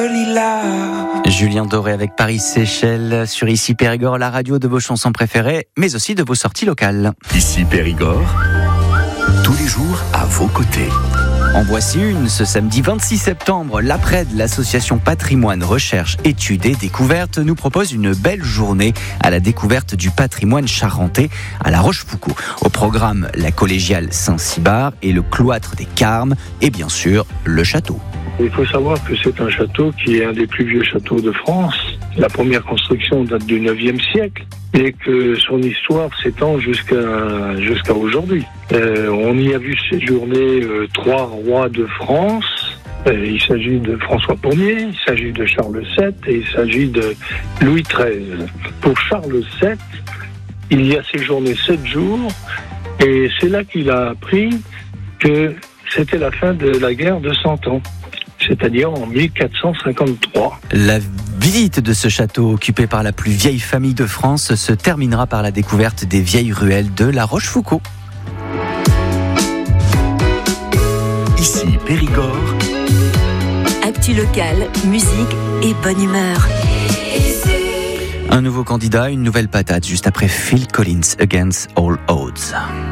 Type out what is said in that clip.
Julien Doré avec Paris-Séchelles sur Ici Périgord, la radio de vos chansons préférées, mais aussi de vos sorties locales. Ici Périgord, tous les jours à vos côtés. En voici une, ce samedi 26 septembre, l'APRED, l'association Patrimoine, Recherche, Études et Découvertes, nous propose une belle journée à la découverte du patrimoine charentais à La Rochefoucauld. Au programme, la collégiale Saint-Cybard et le cloître des Carmes et bien sûr, le château. Il faut savoir que c'est un château qui est un des plus vieux châteaux de France. La première construction date du 9e siècle et que son histoire s'étend jusqu'à aujourd'hui. On y a vu séjourner 3 rois de France. Il s'agit de François Ier, il s'agit de Charles VII et il s'agit de Louis XIII. Pour Charles VII, il y a séjourné 7 jours et c'est là qu'il a appris que c'était la fin de la guerre de 100 ans. C'est-à-dire en 1453. La visite de ce château occupé par la plus vieille famille de France se terminera par la découverte des vieilles ruelles de La Rochefoucauld. Ici Périgord. Actu locale, musique et bonne humeur. Un nouveau candidat, une nouvelle patate juste après Phil Collins Against All Odds.